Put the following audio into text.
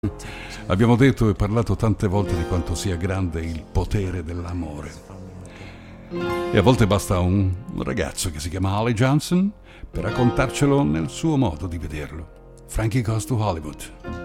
Abbiamo detto e parlato tante volte di quanto sia grande il potere dell'amore. E a volte basta un ragazzo che si chiama Holly Johnson per raccontarcelo nel suo modo di vederlo. Frankie Goes to Hollywood.